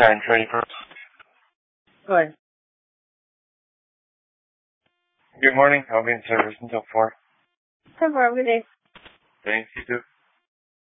Karen, 21st. Good. Good morning. I'll be in service until 4. So far, good day. Thanks, you too.